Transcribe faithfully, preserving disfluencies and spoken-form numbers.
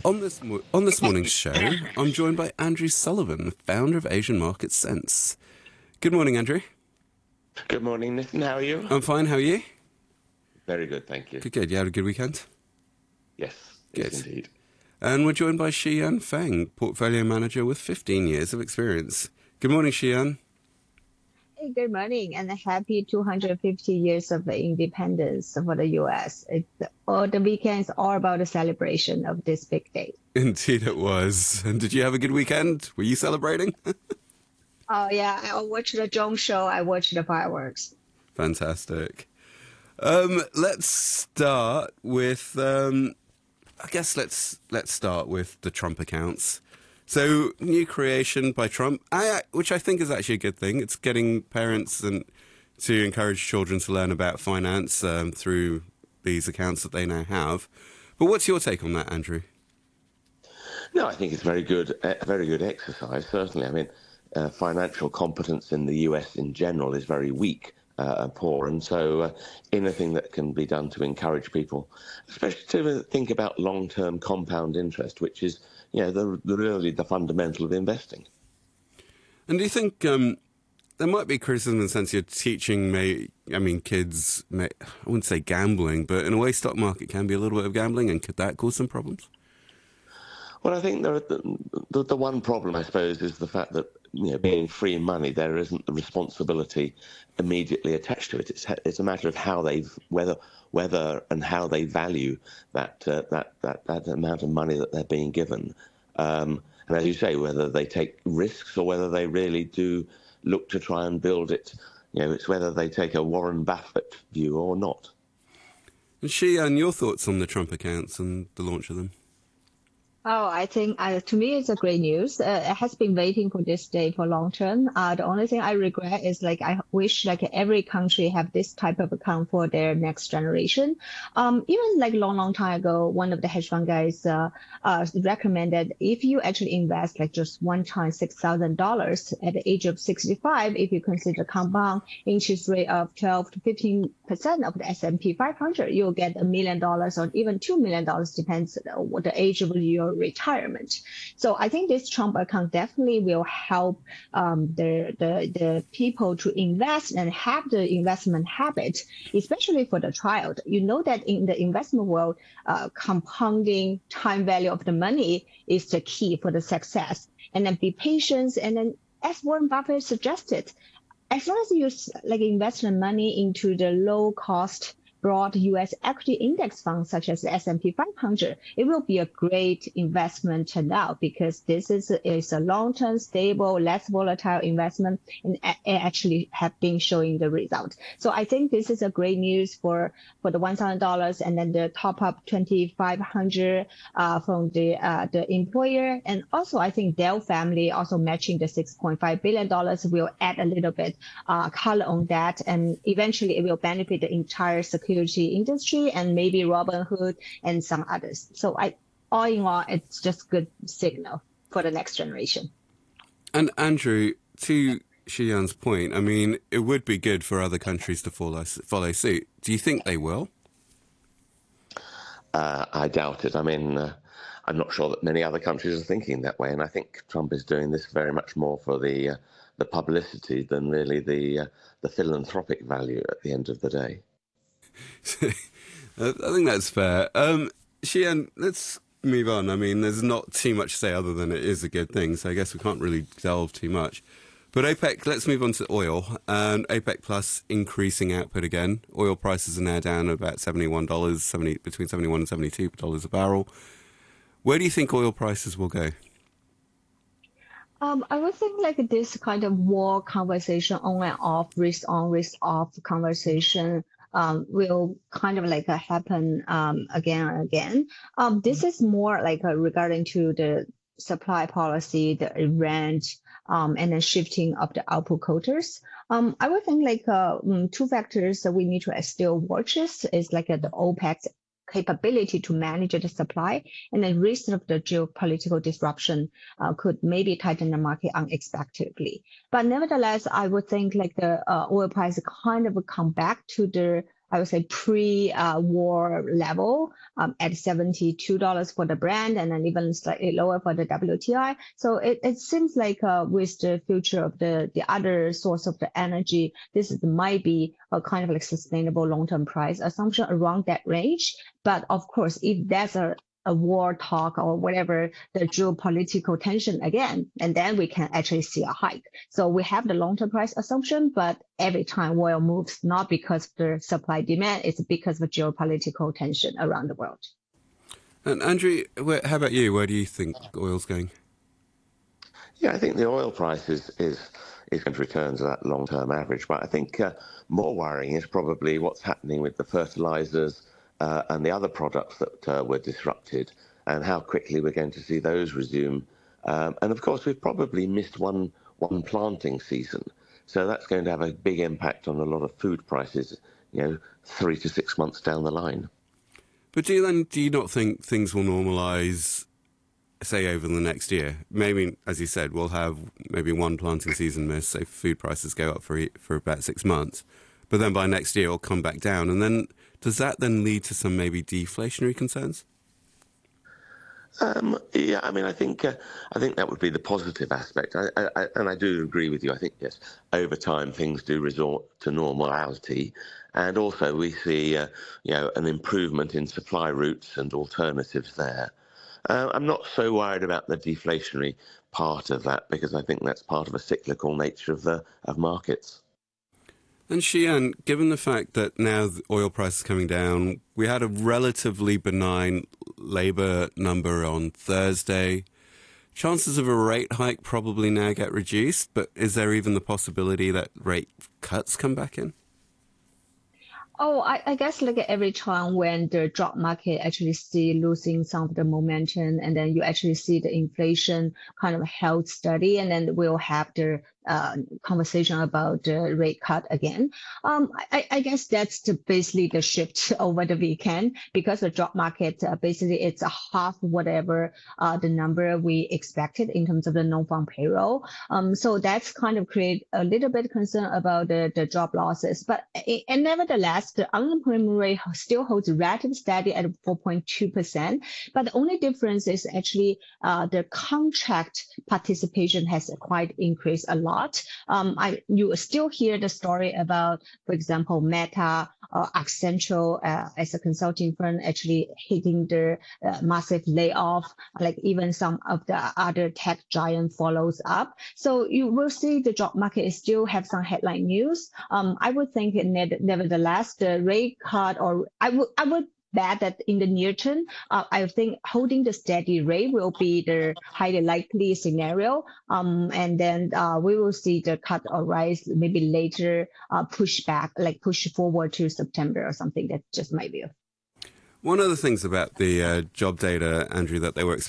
On this mo- on this morning's show, I'm joined by Andrew Sullivan, founder of Asian Market Sense. Good morning, Andrew. Good morning, Nathan. How are you? I'm fine. How are you? Very good, thank you. Good, good. You had a good weekend? Yes, Good. yes, indeed. And we're joined by Xiyan Feng, portfolio manager with fifteen years of experience. Good morning, Xiyan. Hey, good morning, and a happy two hundred fifty years of independence for the U S. It's, all the weekends all about the celebration of this big day. Indeed it was. And did you have a good weekend? Were you celebrating? Oh yeah, I watched the drone show. I watched the fireworks. Fantastic. Um, let's start with, um, I guess let's let's start with the Trump accounts. So, new creation by Trump, I, which I think is actually a good thing. It's getting parents and to encourage children to learn about finance um, through these accounts that they now have. But what's your take on that, Andrew? No, I think it's very good, a very good exercise, certainly. I mean, uh, financial competence in the U S in general is very weak uh, and poor, and so uh, anything that can be done to encourage people, especially to think about long-term compound interest, which is, you know, the, the really the fundamental of investing. And do you think um, there might be criticism in the sense you're teaching, may, I mean, kids, may, I wouldn't say gambling, but in a way, stock market can be a little bit of gambling, and could that cause some problems? Well, I think there are the, the, the one problem, I suppose, is the fact that, you know, being free money, there isn't the responsibility immediately attached to it. It's it's a matter of how they whether whether and how they value that uh, that that that amount of money that they're being given, um, and as you say, whether they take risks or whether they really do look to try and build it. You know, it's whether they take a Warren Buffett view or not. And Xiyan, your thoughts on the Trump accounts and the launch of them? Oh, I think uh, to me it's a great news. Uh, it has been waiting for this day for a long term. Uh, the only thing I regret is like I wish like every country have this type of account for their next generation. Um, even like long, long time ago, one of the hedge fund guys uh, uh, recommended if you actually invest like just one time six thousand dollars at the age of sixty-five, if you consider compound interest rate of twelve to fifteen percent of the S and P five hundred, you'll get a million dollars or even two million dollars, depends on what the age of your retirement. So I think this Trump account definitely will help um, the, the the people to invest and have the investment habit, especially for the child. You know that in the investment world, uh, compounding time value of the money is the key for the success. And then be patient. And then, as Warren Buffett suggested, as long as you like invest the money into the low cost broad U S equity index funds such as the S and P five hundred, it will be a great investment now because this is, is a long-term, stable, less volatile investment and it actually have been showing the result. So I think this is a great news for, for the one thousand dollars and then the top up twenty-five hundred uh, from the uh, the employer. And also I think Dell family also matching the six point five billion dollars will add a little bit uh, color on that, and eventually it will benefit the entire security industry and maybe Robinhood and some others. So I, all in all, it's just good signal for the next generation. And Andrew, to Xiyan's point, I mean, it would be good for other countries to follow follow suit. Do you think they will? Uh, I doubt it. I mean, uh, I'm not sure that many other countries are thinking that way, and I think Trump is doing this very much more for the uh, the publicity than really the uh, the philanthropic value at the end of the day. I think that's fair. Um, Xiyan, let's move on. I mean, there's not too much to say other than it is a good thing, so I guess we can't really delve too much. But OPEC, let's move on to oil. And OPEC Plus increasing output again. Oil prices are now down about seventy-one dollars, seventy between seventy-one and seventy-two dollars a barrel. Where do you think oil prices will go? Um, I would think like this kind of war conversation on and off, risk on, risk off conversation um, will kind of like uh, happen um, again and again. Um, this is more like uh, regarding to the supply policy, the Iran, um, and then shifting of the output quotas. Um, I would think like uh, mm, two factors that we need to uh, still watch this is like uh, the OPEC capability to manage the supply, and the risk of the geopolitical disruption uh, could maybe tighten the market unexpectedly. But nevertheless, I would think like the uh, oil price kind of come back to the I would say pre-war uh, level um, at seventy-two dollars for the Brent, and then even slightly lower for the W T I. So it, it seems like uh, with the future of the, the other source of the energy, this is, might be a kind of like sustainable long-term price assumption around that range. But of course, if there's a a war talk or whatever, the geopolitical tension again, and then we can actually see a hike. So we have the long-term price assumption, but every time oil moves, not because of the supply demand, it's because of geopolitical tension around the world. And Andrew, where, how about you? Where do you think oil's going? Yeah, I think the oil price is is, is going to return to that long-term average, but I think uh, more worrying is probably what's happening with the fertilizers Uh, and the other products that uh, were disrupted, and how quickly we're going to see those resume. Um, and of course, we've probably missed one one planting season, so that's going to have a big impact on a lot of food prices, you know, three to six months down the line. But do you then do you not think things will normalise, say, over the next year? Maybe, as you said, we'll have maybe one planting season miss, so food prices go up for for about six months, but then by next year it'll come back down, and then. Does that then lead to some maybe deflationary concerns? Um, yeah, I mean, I think uh, I think that would be the positive aspect, I, I, and I do agree with you. I think yes, over time things do resort to normality, and also we see uh, you know an improvement in supply routes and alternatives there. Uh, I'm not so worried about the deflationary part of that because I think that's part of a cyclical nature of the of markets. And Xian, given the fact that now the oil price is coming down, we had a relatively benign labour number on Thursday. Chances of a rate hike probably now get reduced, but is there even the possibility that rate cuts come back in? Oh, I, I guess like every time when the job market actually see losing some of the momentum, and then you actually see the inflation kind of held steady, and then we'll have the uh, conversation about the rate cut again. Um, I, I guess that's the, basically the shift over the weekend, because the job market uh, basically it's a half whatever uh, the number we expected in terms of the non-farm payroll. Um, so that's kind of create a little bit concern about the, the job losses. But and nevertheless, the unemployment rate still holds relatively steady at four point two percent. But the only difference is actually uh, the contract participation has quite increased a lot. Um, I you still hear the story about, for example, Meta or Accenture uh, as a consulting firm actually hitting the uh, massive layoff, like even some of the other tech giant follows up. So you will see the job market still have some headline news. Um, I would think nevertheless the rate cut, or I would I would bet that in the near term, uh, I think holding the steady rate will be the highly likely scenario. Um, and then uh, we will see the cut or rise maybe later, uh, push back, like push forward to September or something. That just might be. One of the things about the uh, job data, Andrew, that they were